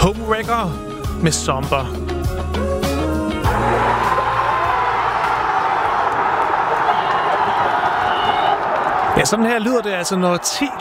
Homewrecker med Somber. Ja, sådan her lyder det altså, når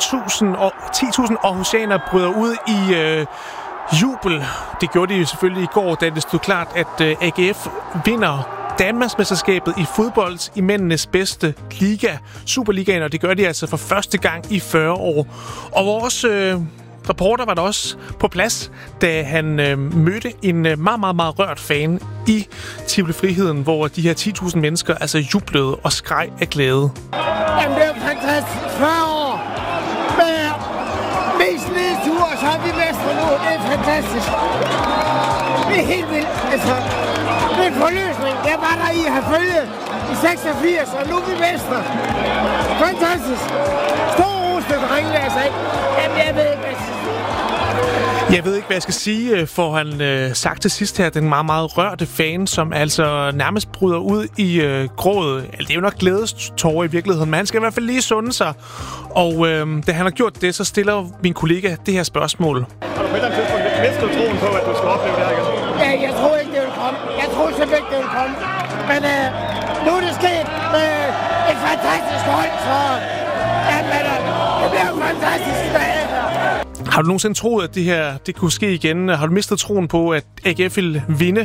10.000 aarhusianere bryder ud i jubel. Det gjorde de jo selvfølgelig i går, da det stod klart, at AGF vinder Danmarksmesterskabet i fodbold i mændenes bedste liga, Superligaen, og det gør de altså for første gang i 40 år. Og vores reporter var der også på plads, da han mødte en meget, meget, meget rørt fan i Tivoli Friheden, hvor de her 10.000 mennesker altså jublede og skreg af glæde. Jamen, det er fantastisk. 40 år med mest nedtur, så har vi mestre nu. Det er fantastisk. Det er helt vildt. Altså, det er en forløsning. Jeg var der i Herfølge i 86, og nu er vi mestre. Fantastisk. Stor ros til drengene, altså ikke. Jamen, jeg ved ikke, hvad jeg skal sige. Jeg ved ikke, hvad jeg skal sige, for han sagt til sidst her, den meget, meget rørte fan, som altså nærmest bryder ud i gråd. Det er jo nok glædestårer i virkeligheden, men han skal i hvert fald lige sunde sig. Og da han har gjort det, så stiller min kollega det her spørgsmål. Har du på et eller andet tidspunkt mistet troen på, at du skal opleve det her igen? Ja, jeg tror ikke, det vil komme. Jeg tror simpelthen ikke, det vil komme. Men nu er det sket med et fantastisk hold, så det bliver jo fantastisk dag. Har du nogensinde troet, at det her det kunne ske igen? Har du mistet troen på, at AGF ville vinde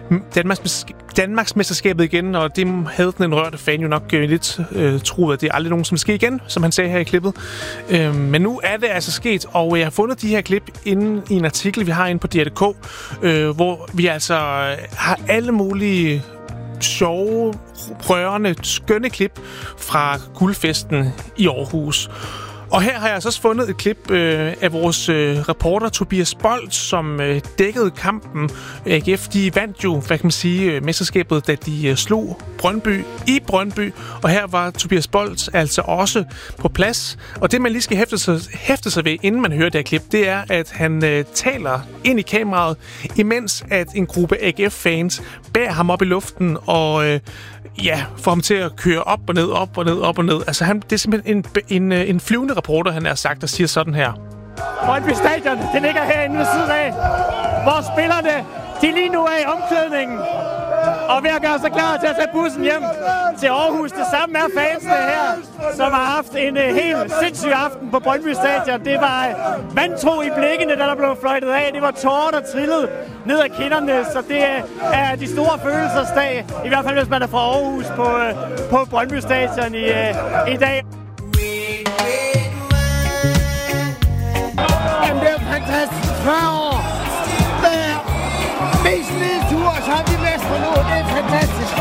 Danmarksmesterskabet igen? Og det havde den rørte fan jo nok lidt troet, at det aldrig nogensinde vil ske igen, som han sagde her i klippet. Men nu er det altså sket, og jeg har fundet de her klip inde i en artikel, vi har inde på DR.dk, hvor vi altså har alle mulige sjove, rørende, skønne klip fra guldfesten i Aarhus. Og her har jeg så også fundet et klip af vores reporter Tobias Bolt, som dækkede kampen. AGF, de vandt jo, hvad kan man sige, mesterskabet, da de slog Brøndby i Brøndby. Og her var Tobias Bolt altså også på plads. Og det, man lige skal hæfte sig ved, inden man hører det her klip, det er, at han taler ind i kameraet, imens at en gruppe AGF-fans bærer ham op i luften og får ham til at køre op og ned, op og ned, op og ned. Altså, det er simpelthen en flyvende reporter, han har sagt, der siger sådan her. Brøndby Stadion, det ligger herinde ved siden af, hvor spillerne, de lige nu er i omklædningen, og ved at gøre sig klar til at tage bussen hjem til Aarhus. Det samme er fansene her, som har haft en helt sindssyg aften på Brøndby Stadion. Det var vantro i blikkene, da der blev fløjtet af. Det var tårer, der trillede ned ad kinderne, så det er de store følelsesdag. I hvert fald, hvis man er fra Aarhus på Brøndby Stadion i dag. Jamen, det er fantastisk. 40 år med mest nedtur, så har vi mestre nu. Det er fantastisk.